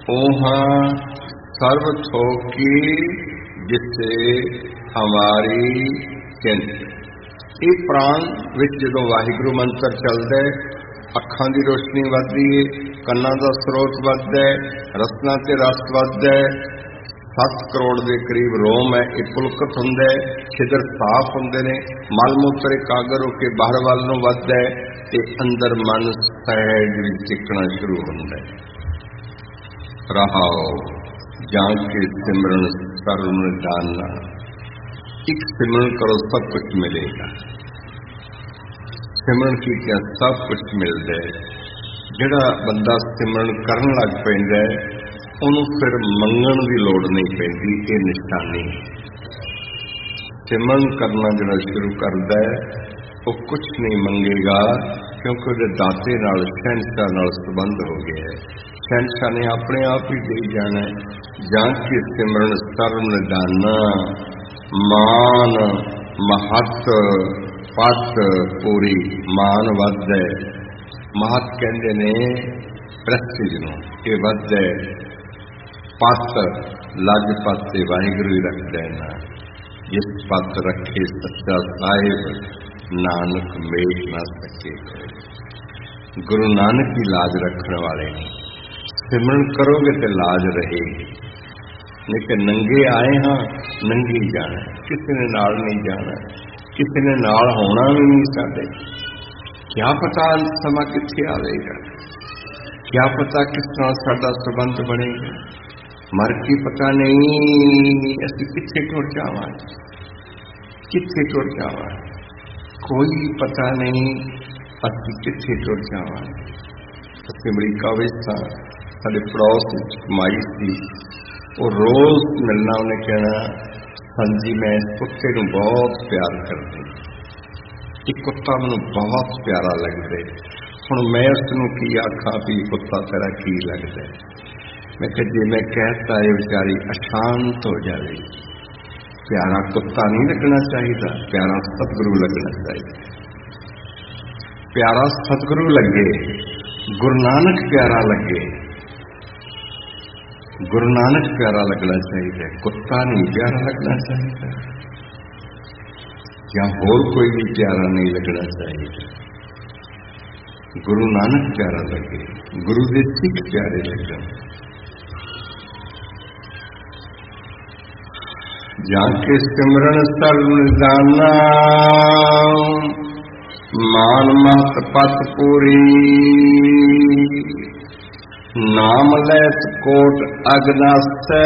ओहा सर्व थोकी जिसे हमारी चिंत। ਇਹ ਪ੍ਰਾਣ ਵਿੱਚ ਜਦੋਂ ਵਾਹਿਗੁਰੂ ਮੰਤਰ ਚੱਲਦਾ ਹੈ, ਅੱਖਾਂ ਦੀ ਰੋਸ਼ਨੀ ਵੱਧਦੀ ਹੈ, ਕੰਨਾਂ ਦਾ ਸਰੋਤ ਵੱਧਦਾ ਹੈ, ਰਸਨਾ ਤੇ ਰਸ ਵੱਧਦਾ ਹੈ, 7 ਕਰੋੜ ਦੇ ਕਰੀਬ ਰੋਮ ਹੈ, ਇਹ ਪੁਲਕਤ ਹੁੰਦਾ ਹੈ, ਛਿਦਰ ਸਾਫ਼ ਹੁੰਦੇ ਨੇ, ਮਲ ਮੂਤਰ ਇਕਾਗਰ ਹੋ ਕੇ ਬਾਹਰ ਵੱਲ ਨੂੰ ਵੱਧਦਾ ਹੈ ਤੇ ਅੰਦਰ ਮਨ ਸਹਿਜ ਵਿੱਚ ਟਿਕਣਾ ਸ਼ੁਰੂ ਹੁੰਦਾ ਹੈ। ਰਹਾਓ ਜਾਂ ਕੇ ਸਿਮਰਨ ਸਰਬ ਨਿਦਾਨਾ। ਇੱਕ ਸਿਮਰਨ ਕਰੋ, ਸਭ ਕੁਝ ਮਿਲੇਗਾ। ਸਿਮਰਨ ਕੀਤਿਆਂ ਸਭ ਕੁਝ ਮਿਲਦਾ ਹੈ। ਜਿਹੜਾ ਬੰਦਾ ਸਿਮਰਨ ਕਰਨ ਲੱਗ ਪੈਂਦਾ ਹੈ, ਉਹਨੂੰ ਫਿਰ ਮੰਗਣ ਦੀ ਲੋੜ ਨਹੀਂ ਪੈਂਦੀ। ਇਹ ਨਿਸ਼ਾਨੀ ਸਿਮਰਨ ਕਰਨਾ ਜਿਹੜਾ ਸ਼ੁਰੂ ਕਰਦਾ ਹੈ, ਉਹ ਕੁਝ ਨਹੀਂ ਮੰਗੇਗਾ, ਕਿਉਂਕਿ ਉਹਦੇ ਦਾਤੇ ਨਾਲ, ਸ਼ਹਿਨਸ਼ਾਹ ਨਾਲ ਸੰਬੰਧ ਹੋ ਗਿਆ ਹੈ। ਸ਼ਹਿਨਸ਼ਾਹ ਨੇ ਆਪਣੇ ਆਪ ਹੀ ਦੇ ਜਾਣਾ। ਜਾਂ ਕਿ ਸਿਮਰਨ ਸਰਬ ਨਿਦਾਨਾ। ਮਾਨ ਮਹੱਤ ਪੱਤ ਪੂਰੀ। ਮਾਨ ਵੱਧਦਾ, ਮਹੱਤ ਕਹਿੰਦੇ ਨੇ ਪ੍ਰੈਸਟੀਜ ਨੂੰ, ਇਹ ਵੱਧਦਾ। ਪੱਤ ਲੱਜ ਪੱਤ ਤੇ ਵਾਹਿਗੁਰੂ ਹੀ ਰੱਖਦਾ ਨਾ। ਜਿਸ ਪੱਤ ਰੱਖੇ ਸੱਚਾ ਸਾਹਿਬ, ਨਾਨਕ ਮੇਟ ਨਾ ਸਕੇ। ਗੁਰੂ ਨਾਨਕ ਦੀ ਲਾਜ ਰੱਖਣ ਵਾਲੇ ਨੇ। ਸਿਮਰਨ ਕਰੋਗੇ ਤੇ ਲਾਜ ਰਹੇਗੀ। ਨਹੀਂ ਕਿ ਨੰਗੇ ਆਏ ਹਾਂ, ਨੰਗੇ ਜਾਣਾ, ਕਿਸੇ ਨੇ ਨਾਲ ਨਹੀਂ ਜਾਣਾ, ਕਿਸੇ ਨੇ ਨਾਲ ਹੋਣਾ ਵੀ ਨਹੀਂ ਸਾਡੇ। ਕਿਆ ਪਤਾ ਸਮਾਂ ਕਿੱਥੇ ਆਵੇਗਾ, ਕਿਆ ਪਤਾ ਕਿਸ ਨਾਲ ਸਾਡਾ ਸੰਬੰਧ ਬਣੇਗਾ। ਮਰ ਕੇ ਪਤਾ ਨਹੀਂ ਅਸੀਂ ਕਿੱਥੇ ਟੁਰ ਜਾਵਾਂਗੇ, ਕਿੱਥੇ ਟੁਰ ਜਾਵਾਂਗੇ। ਕੋਈ ਪਤਾ ਨਹੀਂ ਅਸੀਂ ਕਿੱਥੇ ਟੁਰ ਜਾਵਾਂਗੇ। ਅਸੀਂ ਅਮਰੀਕਾ ਵਿੱਚ ਸਾਂ, ਸਾਡੇ ਪੜੋਸ ਵਿੱਚ ਮਾਈ ਸੀ, ਉਹ ਰੋਜ਼ ਮਿਲਣਾ, ਉਹਨੇ ਕਹਿਣਾ ਹਾਂਜੀ ਮੈਂ ਇਸ ਕੁੱਤੇ ਨੂੰ ਬਹੁਤ ਪਿਆਰ ਕਰਦੀ, ਇਹ ਕੁੱਤਾ ਮੈਨੂੰ ਬਹੁਤ ਪਿਆਰਾ ਲੱਗਦਾ। ਹੁਣ ਮੈਂ ਉਸਨੂੰ ਕੀ ਆਖਾਂ ਵੀ ਕੁੱਤਾ ਤੇਰਾ ਕੀ ਲੱਗਦਾ। ਮੈਂ ਕਿਹਾ ਜੇ ਮੈਂ ਕਹਿਤਾ ਇਹ ਵਿਚਾਰੀ ਅਸ਼ਾਂਤ ਹੋ ਜਾਵੇ। ਪਿਆਰਾ ਕੁੱਤਾ ਨਹੀਂ ਲੱਗਣਾ ਚਾਹੀਦਾ, ਪਿਆਰਾ ਸਤਿਗੁਰੂ ਲੱਗਣਾ ਚਾਹੀਦਾ। ਪਿਆਰਾ ਸਤਿਗੁਰੂ ਲੱਗੇ, ਗੁਰੂ ਨਾਨਕ ਪਿਆਰਾ ਲੱਗੇ, ਗੁਰੂ ਨਾਨਕ ਪਿਆਰਾ ਲੱਗਣਾ ਚਾਹੀਦਾ। ਕੁੱਤਾ ਨਹੀਂ ਪਿਆਰਾ ਲੱਗਣਾ ਚਾਹੀਦਾ, ਜਾਂ ਹੋਰ ਕੋਈ ਵੀ ਪਿਆਰਾ ਨਹੀਂ ਲੱਗਣਾ ਚਾਹੀਦਾ। ਗੁਰੂ ਨਾਨਕ ਪਿਆਰਾ ਲੱਗੇ, ਗੁਰੂ ਦੇ ਸਿੱਖ ਪਿਆਰੇ ਲੱਗਣ। ਜਾਂ ਕੇ ਸਿਮਰਨ ਸਰਬ ਨਿਦਾਨਾ। ਮਾਨ ਮਹਤ ਪਤ ਪੂਰੀ। ਨਾਮ ਲੈਤ ਕੋਟ ਅਗਨਾਸੈ।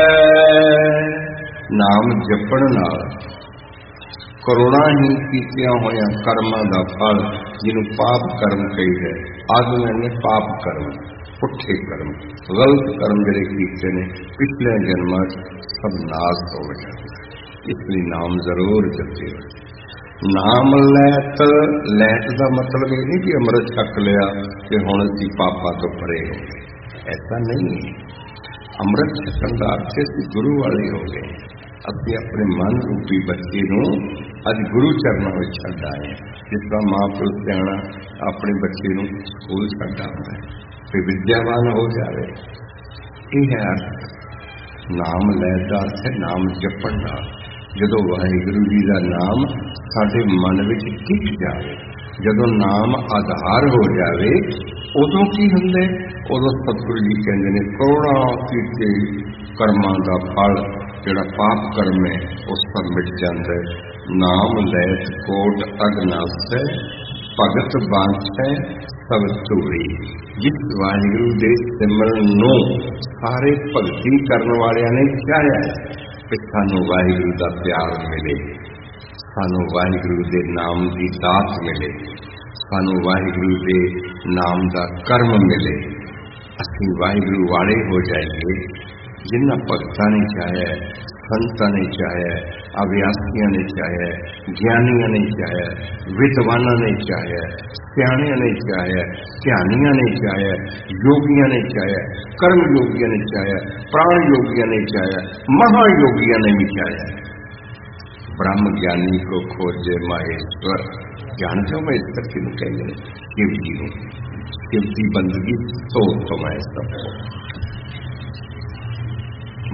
ਨਾਮ ਜਪਣ ਨਾਲ ਕਰੋੜਾਂ ਹੀ ਕੀਤਿਆਂ ਹੋਇਆਂ ਕਰਮਾਂ ਦਾ ਫਲ, ਜਿਹਨੂੰ ਪਾਪ ਕਰਮ ਕਹੀਦਾ। ਆਦਮੀਆਂ ਨੇ ਪਾਪ ਕਰਮ, ਪੁੱਠੇ ਕਰਮ, ਗਲਤ ਕਰਮ ਜਿਹੜੇ ਕੀਤੇ ਨੇ ਪਿਛਲੇ ਜਨਮਾਂ 'ਚ ਸਭ ਨਾਸ ਹੋ ਗਏ। ਇਸ ਲਈ ਨਾਮ ਜ਼ਰੂਰ ਜਪਿਓ। ਨਾਮ ਲੈਤ, ਲੈਤ ਦਾ ਮਤਲਬ ਇਹ ਨਹੀਂ ਕਿ ਅੰਮ੍ਰਿਤ ਛਕ ਲਿਆ ਕਿ ਹੁਣ ਅਸੀਂ ਪਾਪਾਂ ਤੋਂ ਪਰੇ ਹੋ ਗਏ, ਐਸਾ ਨਹੀਂ ਹੈ। ਅੰਮ੍ਰਿਤ ਛਕਣ ਦਾ ਅਰਥ ਅਸੀਂ ਗੁਰੂ ਵਾਲੇ ਹੋ ਗਏ। ਅਸੀਂ ਆਪਣੇ ਮਨ ਰੂਪੀ ਬੱਚੇ ਨੂੰ ਅੱਜ ਗੁਰੂ ਚਰਨਾਂ ਵਿੱਚ ਛੱਡ ਆਏ। ਜਿਸ ਤਰ੍ਹਾਂ ਮਾਂ ਪਿਓ ਸਿਆਣਾ ਆਪਣੇ ਬੱਚੇ ਨੂੰ ਸਕੂਲ ਛੱਡ ਆਉਂਦਾ ਹੈ ਤੇ ਵਿਦਿਆਵਾਨ ਹੋ ਜਾਵੇ। ਇਹ ਹੈ ਨਾਮ ਲੈਣ ਦਾ ਅਰਥ ਹੈ ਨਾਮ ਜਪਣ ਦਾ। ਜਦੋਂ ਵਾਹਿਗੁਰੂ ਜੀ ਦਾ ਨਾਮ ਸਾਡੇ ਮਨ ਵਿੱਚ ਟਿਕ ਜਾਵੇ, ਜਦੋਂ ਨਾਮ ਆਧਾਰ ਹੋ ਜਾਵੇ, ਉਦੋਂ ਕੀ ਹੁੰਦਾ? ਉਦੋਂ ਸਤਿਗੁਰੂ ਜੀ ਕਹਿੰਦੇ ਨੇ ਕਰੋੜਾਂ ਕੀਤੇ ਕਰਮਾਂ ਦਾ ਫਲ ਜਿਹੜਾ ਪਾਪ ਕਰਮ ਹੈ ਉਹ ਸਭ ਮਿਟ ਜਾਂਦਾ ਹੈ। ਨਾਮ ਲੈਤ ਕੋਟ ਅਗਨਾਸੈ। ਭਗਤ ਬਾਂਛੈ ਸਭ ਧੂਰੀ। ਜਿਸ ਵਾਹਿਗੁਰੂ ਦੇ ਸਿਮਰਨ ਨੂੰ ਸਾਰੇ ਭਗਤੀ ਕਰਨ ਵਾਲਿਆਂ ਨੇ ਚਾਹਿਆ ਕਿ ਸਾਨੂੰ ਵਾਹਿਗੁਰੂ ਦਾ ਪਿਆਰ ਮਿਲੇ, ਸਾਨੂੰ ਵਾਹਿਗੁਰੂ ਦੇ ਨਾਮ ਦੀ ਦਾਤ ਮਿਲੇ, ਸਾਨੂੰ ਵਾਹਿਗੁਰੂ ਦੇ ਨਾਮ ਦਾ ਕਰਮ ਮਿਲੇ, ਅਸੀਂ ਵਾਹਿਗੁਰੂ ਵਾਲੇ ਹੋ ਜਾਈਏ। ਜਿਨ੍ਹਾਂ ਭਗਤਾਂ ਨੇ ਚਾਹਿਆ, ਸੰਤਾਂ ਨੇ ਚਾਹਿਆ, ਅਭਿਆਸੀਆਂ ਨੇ ਚਾਹਿਆ, ਗਿਆਨੀਆਂ ਨੇ ਚਾਹਿਆ, ਵਿਦਵਾਨਾਂ ਨੇ ਚਾਹਿਆ, ਸਿਆਣਿਆਂ ਨੇ ਚਾਹਿਆ, ਧਿਆਨੀਆਂ ਨੇ ਚਾਹਿਆ, ਯੋਗੀਆਂ ਨੇ ਚਾਹਿਆ, ਕਰਮ ਯੋਗੀਆਂ ਨੇ ਚਾਹਿਆ, ਪ੍ਰਾਣ ਯੋਗੀਆਂ ਨੇ ਚਾਹਿਆ, ਮਹਾਯੋਗੀਆਂ ਨੇ ਵੀ ਚਾਹਿਆ। ब्रह्म ज्ञानी को खोजे माहेश्वर। जानते हो महेश्वर किन्हों कहते हैं? शिव जी को। शिव की बंदगी तो उत्तम है सबको।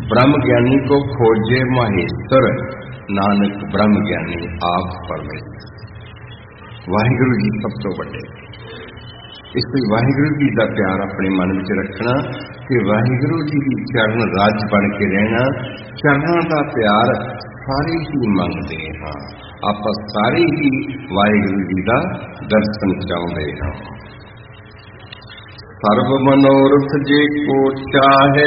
ब्रह्म ज्ञानी को खोजे महेश्वर, नानक ब्रह्म ज्ञानी आप परमेश्वर। वाहिगुरु जी सब तो बड़े। इसलिए वाहिगुरु जी का प्यार अपने मन में रखना कि वाहिगुरु जी की चरण राज बन के रहना। चरणों का प्यार सारे ही मंगते हाँ, आप सारे ही वाहिगुरु जी का दर्शन चाहते हाँ। सर्व मनोरथ जे को चाहे,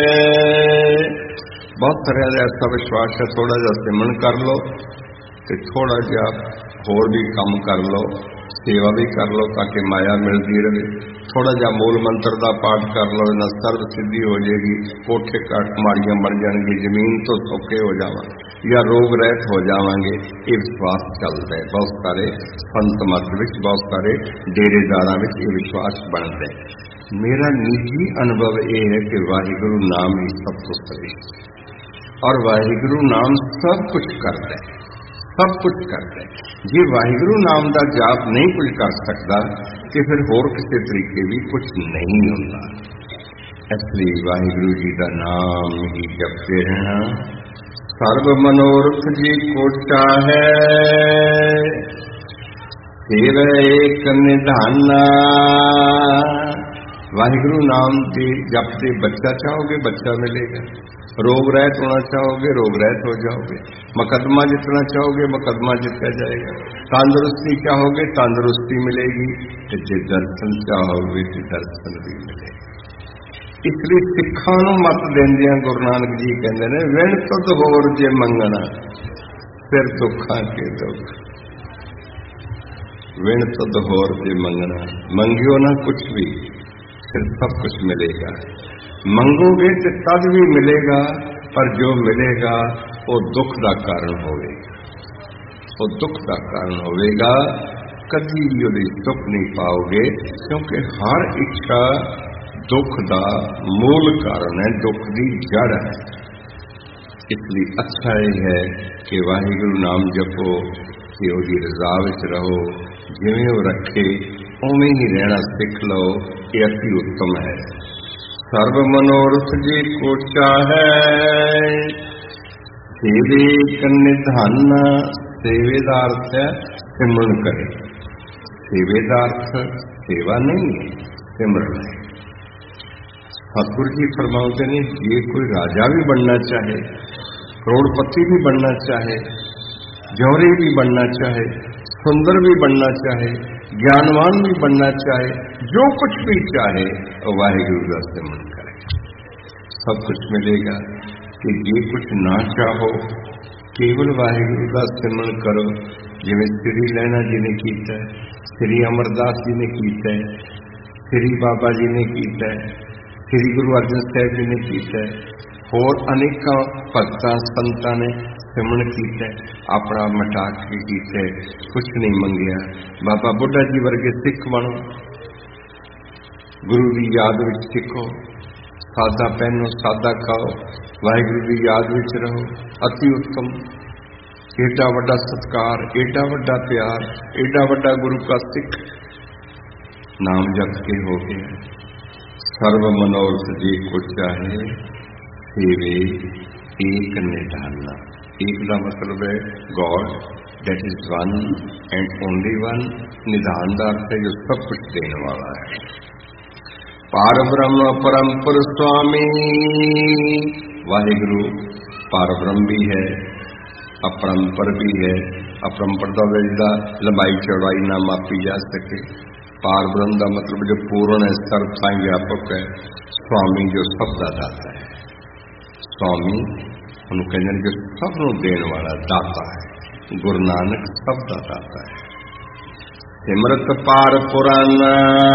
बहुत सारे ऐसा विश्वास है, थोड़ा जा सिमरन कर लो तो थोड़ा जा होर भी काम कर लो, सेवा भी कर लो ताकि माया मिलती रहे। थोड़ा जा मूल मंत्र का पाठ कर लो, ना सर्व सिद्धि हो जाएगी, कोठे माड़ियां बन जाएंगी, जमीन तो सौखे हो जावांगे या रोग रहित हो जावांगे। ये विश्वास चलता है, बहुत सारे संत मत विच, बहुत सारे डेरेदारां विच ये विश्वास बनता है। मेरा निजी अनुभव ये है कि वाहिगुरु नाम ही सब तो श्रेष्ठ और वाहिगुरु नाम सब कुछ करता है, सब कुछ करता है। जे वाहिगुरु नाम का जाप नहीं कुछ कर सकता कि फिर होर किसी तरीके भी कुछ नहीं होता। इसलिए वाहिगुरु जी का नाम ही जपते रहना। सर्व मनोरथ जी को चाहे, फिर एक निधाना। वाहिगुरु नाम के जपते बच्चा चाहोगे बच्चा मिलेगा, रोग रहित होना चाहोगे रोग रहित हो जाओगे, मुकदमा जितना चाहोगे मुकदमा जीता जाएगा, तंदुरुस्ती चाहोगे तंदुरुस्ती मिलेगी, जे दर्शन चाहोगे तो दर्शन भी मिलेगा। इसलिए सिखां नूं मत देंदियां गुरु नानक जी कहते ने, विण तुध होर जे मंगना फिर दुखां के दुख। विण तुध होर जे मंगना, मंगियो ना कुछ भी फिर सब कुछ मिलेगा। मंगोगे तो तद भी मिलेगा, पर जो मिलेगा वो दुख का कारण होगा, वो दुख का कारण होगा। कभी भी वो सुख नहीं पाओगे, क्योंकि हर इच्छा दुख का मूल कारण है, दुख की जड़ है। इसलिए अच्छा यह है कि वाहिगुरु नाम जपो, कि उसकी रजा विच रहो, जिवें वो रखे उवें ही रहना सीख लो, ये अति उत्तम है। सर्व मनोरथ जी को चाहे, सेवे निधान। सेवे का अर्थ है सिमरन करे। सेवे का अर्थ सेवा नहीं है, सिमरन है। सतगुरु जी फरमाते ने, ये कोई राजा भी बनना चाहे, करोड़पति भी बनना चाहे, जौहरी भी बनना चाहे, सुंदर भी बनना चाहे, ज्ञानवान भी बनना चाहे, जो कुछ भी चाहे वाहिगुरु का सिमरन करे, सब कुछ मिलेगा। कि ये कुछ ना चाहो केवल वाहिगुरु का सिमरन करो, जिवें श्री लैना जी ने कीता है, श्री अमरदास जी ने कीता है, श्री बाबा जी ने कीता है, श्री गुरु अर्जन साहब जी ने कीता है, होर अनेकों भगतां संतां ने सिमरन कीता है, अपना मटा के कीता है, कुछ नहीं मंगिया। बाबा बुढ़ा जी वर्गे सिख बनो, गुरु की याद विच सिखो, सादा पहनो सादा खाओ, वाहिगुरु की याद विच रहो, अति उत्तम। एडा वड्डा सत्कार, एडा वड्डा प्यार, एडा वड्डा गुरु का सिख नाम जप के हो गया। सर्व मनोरथ जी को चाहे, सेवे एक निधाना। एक का मतलब है God, that is one and only one. निधान का अर्थ है जो सब कुछ देने वाला है। पार ब्रह्म परमपुर स्वामी, वाहिगुरु पार ब्रह्म भी है, अपरंपर भी है। अपरंपर का जिहड़ा लंबाई चौड़ाई ना मापी जा सके। पार ब्रह्म का मतलब जो पूर्ण है, सर्वथा व्यापक है। स्वामी जो सब का दाता है, स्वामी उन्होंने कहते हैं जो सब नूं देण वाला दाता है। गुरु नानक सब का दाता है। सिमरत पार पुराना,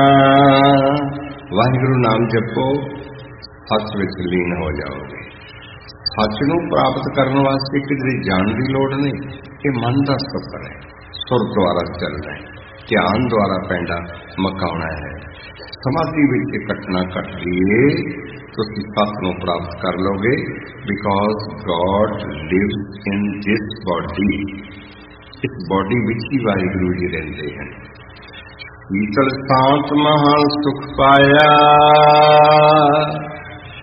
वाहिगुरु नाम जपो, सच विच लीन हो जाओगे। सच नूं प्राप्त करने वास्ते किधरे जाण की लोड़ नहीं, ये मन का सफर है, सुर द्वारा चलना है, ध्यान द्वारा पैंडा मकाउना है। समाधि विच कटना कट लिए तो सत नूं प्राप्त कर लोगे, because God lives in this body. इस बॉडी विच ही वाहिगुरु जी रहते हैं। शीतल शांत महान सुख पाया,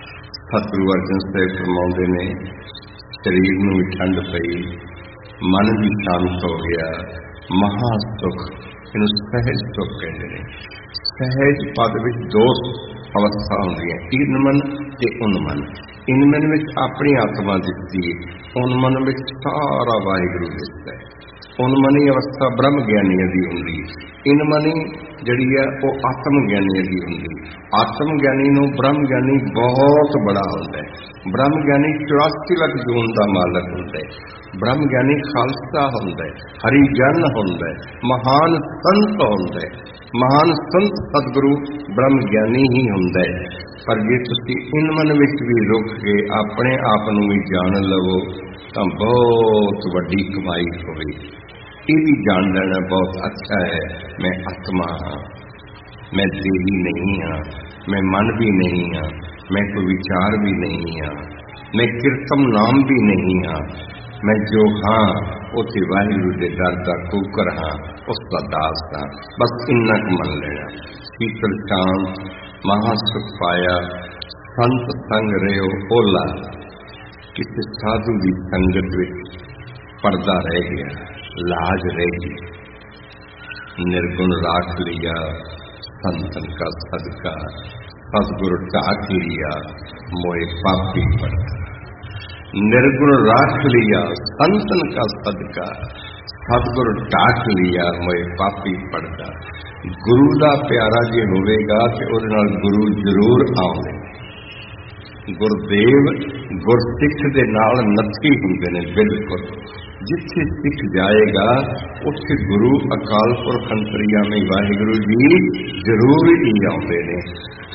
सतगुरु अर्जन साहिब फरमाउंदे ने, शरीर नूं भी ठंड पई, मन भी शांत हो गया, महा सुख, इनू सहज सुख कहते हैं। सहज पद विच दो अवस्था होंदियां, इनमन ते उन्मन। इनमन विच अपनी आत्मा दिसदी है, उन्मन विच सारा वाहिगुरू दिसदा है। उन्मनी अवस्था ब्रह्म ज्ञानियों की होंगी, इनमनी जिहड़ी है वो आत्म ज्ञानियों की होंगी। आत्म ज्ञानी नूं ब्रह्म ज्ञानी बहुत बड़ा होंदा है। ब्रह्म ज्ञानी 84 लाख जून का मालक होंदा है। ब्रह्म ज्ञानी खालसा होंदा है, हरिजन होंदा है, महान संत होंदा है। महान संत सतगुरु ब्रह्म ज्ञानी ही होंदा है। पर जे तुसीं इनमन विच भी रुक के अपने आप नूं भी जान लवो तां बहुत वड्डी कमाई होवेगी। ये भी जान लेना बहुत अच्छा है, मैं आत्मा हाँ, मैं देही नहीं हाँ, मैं मन भी नहीं हाँ, मैं कोई विचार भी नहीं हाँ, मैं कीर्तम नाम भी नहीं हाँ, मैं जो हाँ उसे वाहिगुरू के दर का कुकर हाँ, उसका दास हाँ। बस इन्ना क मन लेना। शीतल शांत महासुख पाया, संत संग रहो ओला, किसी साधु की संगत विच पर्दा रह गया, लाज रहेगी। निर्गुण राख लिया संतन का सदका, सदगुरु टाक लिया मोए पापी पड़ता। निर्गुण राख लिया संतन का सदका, सदगुरु टाक लिया मोए पापी पड़ता। गुरु का प्यारा जे होवेगा ते उहदे नाल गुरु जरूर आउणे। गुरदेव गुरसिख दे नाल नत्थी हुंदे ने, बिल्कुल जिथे सिख जाएगा उत्थे गुरु अकाल पुरख अंतर्यामी वाहिगुरू जी जरूर ही आउंदे ने।